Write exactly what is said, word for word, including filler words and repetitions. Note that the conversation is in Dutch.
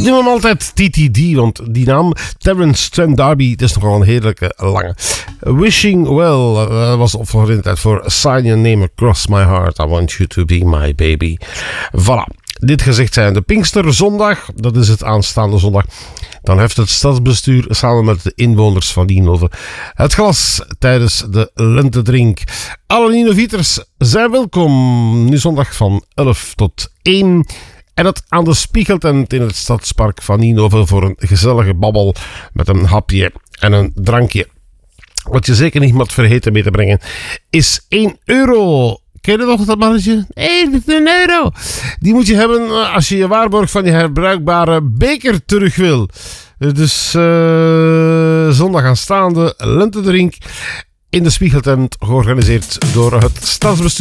noem hem altijd T T D, want die naam, Terence Trent D'Arby, het is nogal een heerlijke lange. Wishing Well uh, was opvolger in de tijd voor Sign Your Name Across My Heart, I Want You To Be My Baby. Voilà. Dit gezegd zijn de Pinksterzondag, dat is het aanstaande zondag. Dan heeft het stadsbestuur samen met de inwoners van Nienhoven het glas tijdens de lentedrink. Alle Nienovieters zijn welkom, nu zondag van elf tot één. En dat aan de Spiegeltent in het Stadspark van Nienhoven voor een gezellige babbel met een hapje en een drankje. Wat je zeker niet moet vergeten mee te brengen is één euro. Ken je nog dat mannetje? één euro. Die moet je hebben als je je waarborg van je herbruikbare beker terug wil. Dus uh, zondag aanstaande lentedrink in de Spiegeltent, georganiseerd door het Stadsbestuur.